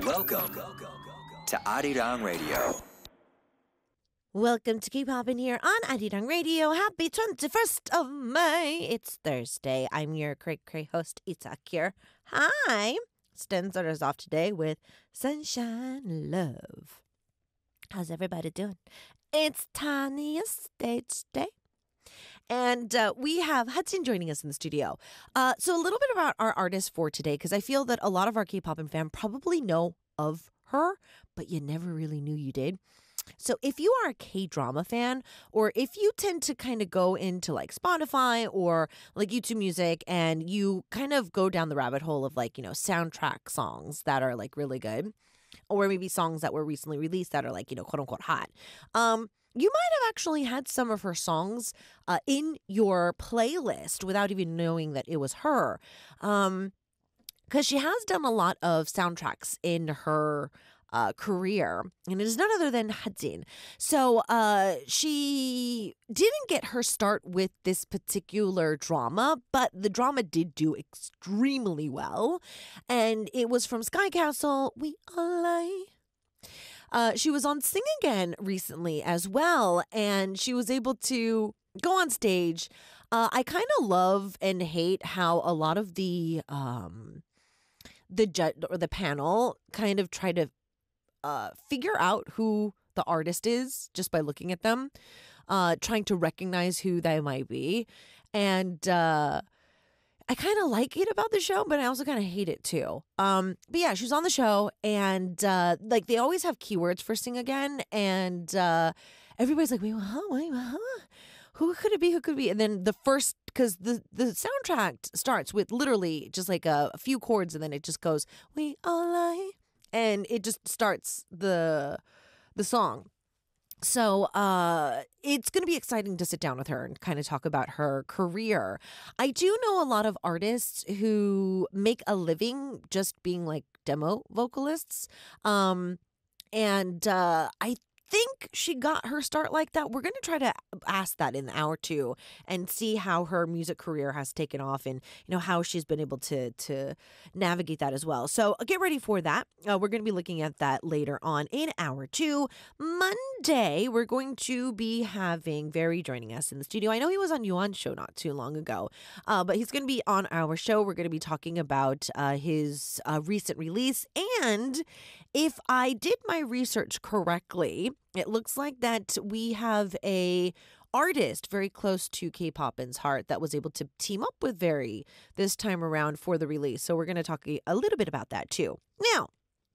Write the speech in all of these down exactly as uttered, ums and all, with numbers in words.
Welcome to Arirang Radio. Welcome to K-Pop in here on Arirang Radio. Happy twenty-first of May. It's Thursday. I'm your cray-cray host, Itak here. Hi. Sten started us off today with Sunshine Love. How's everybody doing? It's Tanya's stage day. And uh, we have Hudson joining us in the studio. Uh, so a little bit about our artist for today, because I feel that a lot of our K-pop and fan probably know of her, but you never really knew you did. So if you are a K-drama fan, or if you tend to kind of go into like Spotify or like YouTube Music and you kind of go down the rabbit hole of like, you know, soundtrack songs that are like really good, or maybe songs that were recently released that are like, you know, quote unquote hot. Um, you might have actually had some of her songs uh, in your playlist without even knowing that it was her. Um, because she has done a lot of soundtracks in her Uh, career, and it is none other than Hudson. So uh, she didn't get her start with this particular drama, but the drama did do extremely well, and it was from Sky Castle, We All Lie. Uh, she was on Sing Again recently as well, and she was able to go on stage. Uh, I kind of love and hate how a lot of the um, the judge or the panel kind of try to Uh, figure out who the artist is just by looking at them, uh, trying to recognize who they might be. And uh, I kind of like it about the show, but I also kind of hate it too. Um, but yeah, she was on the show, and uh, like they always have keywords for Sing Again, and uh, everybody's like, wait, huh, wait, huh? Who could it be? Who could it be? And then the first, because the, the soundtrack starts with literally just like a, a few chords, and then it just goes, we all lie. And it just starts the the song. So uh, it's going to be exciting to sit down with her and kind of talk about her career. I do know a lot of artists who make a living just being like demo vocalists. Um, and uh, I think she got her start like that. We're going to try to ask that in hour two and see how her music career has taken off, and you know how she's been able to to navigate that as well. So get ready for that. Uh, we're going to be looking at that later on in hour two. Monday, we're going to be having Very joining us in the studio. I know he was on Yuan's show not too long ago, uh, but he's going to be on our show. We're going to be talking about uh, his uh, recent release, and if I did my research correctly, it looks like that we have a artist very close to K-Popin's heart that was able to team up with Very this time around for the release. So we're going to talk a little bit about that too. Now,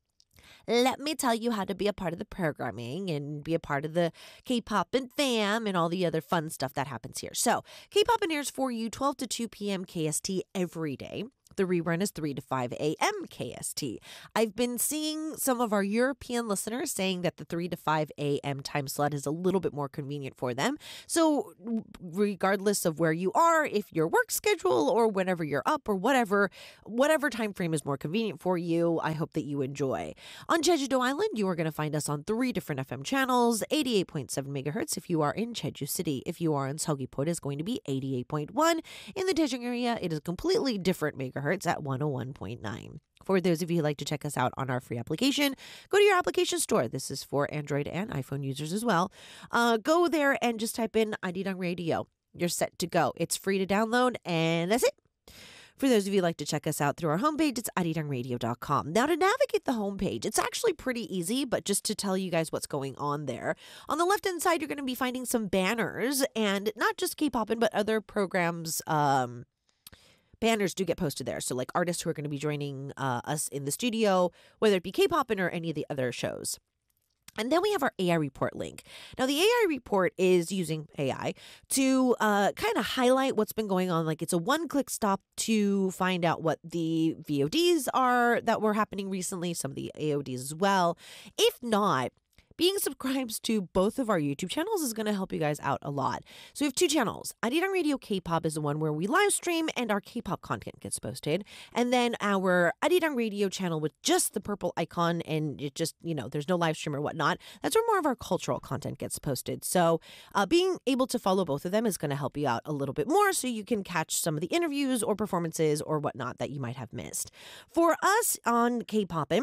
let me tell you how to be a part of the programming and be a part of the K-Popin fam and all the other fun stuff that happens here. So K-Popin airs for you twelve to two p.m. K S T every day. The rerun is three to five a.m. K S T. I've been seeing some of our European listeners saying that the three to five a.m. time slot is a little bit more convenient for them. So regardless of where you are, if your work schedule or whenever you're up or whatever, whatever time frame is more convenient for you, I hope that you enjoy. On Jeju-do Island, you are going to find us on three different F M channels, eighty-eight point seven megahertz if you are in Jeju City. If you are in Seogwipo, it is going to be eighty-eight point one. In the Daejeong area, it is a completely different megahertz at one oh one point nine. For those of you who like to check us out on our free application, go to your application store. This is for Android and iPhone users as well. Uh, go there and just type in Arirang Radio. You're set to go. It's free to download, and that's it. For those of you who like to check us out through our homepage, it's arirang radio dot com. Now, to navigate the homepage, it's actually pretty easy, but just to tell you guys what's going on there. On the left-hand side, you're going to be finding some banners, and not just K-Popin, but other programs, um... banners do get posted there. So like artists who are going to be joining uh, us in the studio, whether it be K-Popin or any of the other shows. And then we have our A I report link. Now, the A I report is using A I to uh, kind of highlight what's been going on. Like it's a one-click stop to find out what the V O Ds are that were happening recently, some of the A O Ds as well. If not, being subscribed to both of our YouTube channels is going to help you guys out a lot. So we have two channels. Arirang Radio K-Pop is the one where we live stream and our K-pop content gets posted. And then our Arirang Radio channel with just the purple icon and it just, you know, there's no live stream or whatnot. That's where more of our cultural content gets posted. So uh, being able to follow both of them is going to help you out a little bit more so you can catch some of the interviews or performances or whatnot that you might have missed. For us on K-Popin,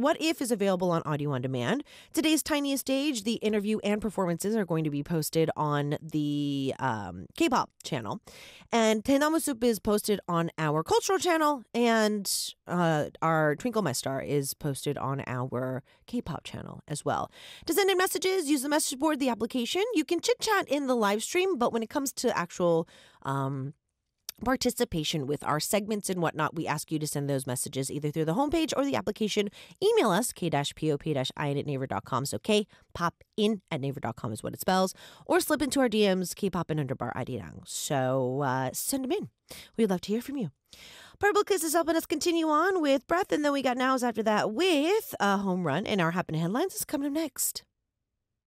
What If is available on audio on demand. Today's Tiniest Stage, the interview and performances are going to be posted on the um, K-pop channel. And Tenamu Soup is posted on our cultural channel. And uh, our Twinkle My Star is posted on our K-pop channel as well. To send in messages, use the message board, the application. You can chit-chat in the live stream, but when it comes to actual um, participation with our segments and whatnot, we ask you to send those messages either through the homepage or the application. Email us, k-pop-in at naver dot com. So k-pop-in at naver dot com is what it spells. Or slip into our D Ms, k-pop-in underbar arirang. So uh, send them in. We'd love to hear from you. Purple Kiss is helping us continue on with Breath, and then we got Nows after that with a home run, and our Happen Headlines is coming up next.